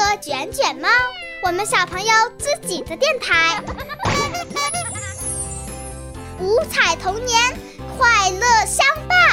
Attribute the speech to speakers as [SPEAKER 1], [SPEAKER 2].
[SPEAKER 1] 卷卷猫，我们小朋友自己的电台。五彩童年，快乐相伴。